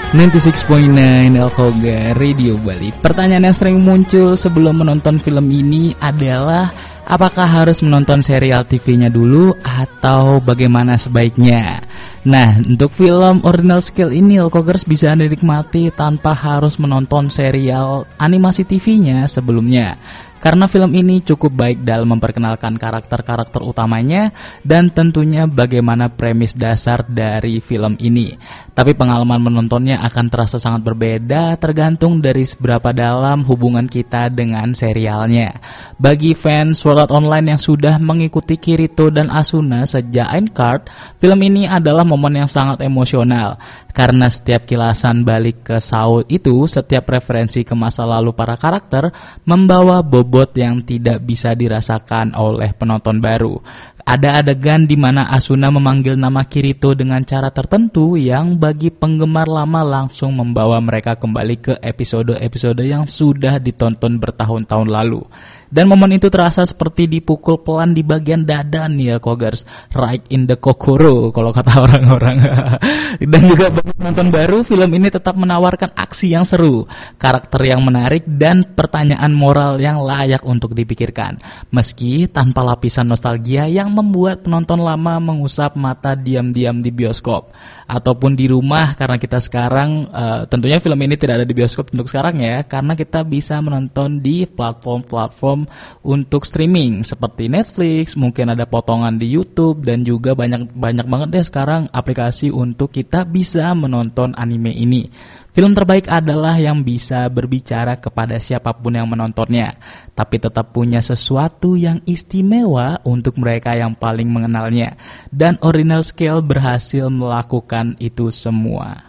96.9 Alkoga Radio Bali. Pertanyaan yang sering muncul sebelum menonton film ini adalah apakah harus menonton serial TV-nya dulu atau bagaimana sebaiknya? Nah, untuk film Original Scale ini Alkogers bisa dinikmati tanpa harus menonton serial animasi TV-nya sebelumnya. Karena film ini cukup baik dalam memperkenalkan karakter-karakter utamanya dan tentunya bagaimana premis dasar dari film ini. Tapi pengalaman menontonnya akan terasa sangat berbeda tergantung dari seberapa dalam hubungan kita dengan serialnya. Bagi fans Sword Art Online yang sudah mengikuti Kirito dan Asuna sejak Aincrad, film ini adalah momen yang sangat emosional. Karena setiap kilasan balik ke Saul itu, setiap referensi ke masa lalu para karakter membawa bobot yang tidak bisa dirasakan oleh penonton baru. Ada adegan di mana Asuna memanggil nama Kirito dengan cara tertentu yang bagi penggemar lama langsung membawa mereka kembali ke episode-episode yang sudah ditonton bertahun-tahun lalu. Dan momen itu terasa seperti dipukul pelan di bagian dada nih ya Kogers, right in the kokoro kalau kata orang-orang. Dan juga bagi penonton baru, film ini tetap menawarkan aksi yang seru, karakter yang menarik, dan pertanyaan moral yang layak untuk dipikirkan. Meski tanpa lapisan nostalgia yang membuat penonton lama mengusap mata diam-diam di bioskop ataupun di rumah, karena kita sekarang tentunya film ini tidak ada di bioskop untuk sekarang ya, karena kita bisa menonton di platform untuk streaming seperti Netflix, mungkin ada potongan di YouTube, dan juga banyak banget deh sekarang aplikasi untuk kita bisa menonton anime ini. Film terbaik adalah yang bisa berbicara kepada siapapun yang menontonnya, tapi tetap punya sesuatu yang istimewa untuk mereka yang paling mengenalnya. Dan Original Scale berhasil melakukan itu semua.